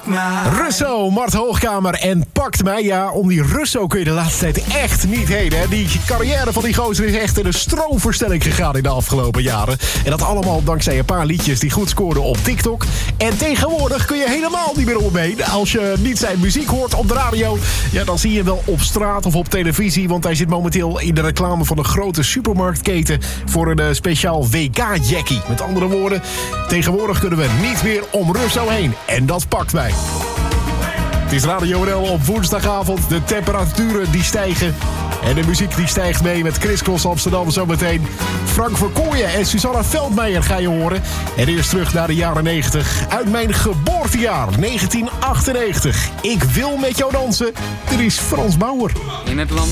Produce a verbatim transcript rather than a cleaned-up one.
Pak mij. Russo, Mart Hoogkamer en Pakt mij. Ja, om die Russo kun je de laatste tijd echt niet heen. Hè? Die carrière van die gozer is echt in een stroomversnelling gegaan in de afgelopen jaren. En dat allemaal dankzij een paar liedjes die goed scoorden op TikTok. En tegenwoordig kun je helemaal niet meer om hem heen. Als je niet zijn muziek hoort op de radio, ja, dan zie je hem wel op straat of op televisie. Want hij zit momenteel in de reclame van een grote supermarktketen voor een uh, speciaal W K-jackie. Met andere woorden, tegenwoordig kunnen we niet meer om Russo heen. En dat pakt mij. Het is Radio N L op woensdagavond. De temperaturen die stijgen. En de muziek die stijgt mee met Chris Cross Amsterdam zometeen. Frank Verkooyen en Susanna Veldmeijer ga je horen. En eerst terug naar de jaren negentig. Uit mijn geboortejaar, negentien achtennegentig. Ik wil met jou dansen. Er is Frans Bauer. In het land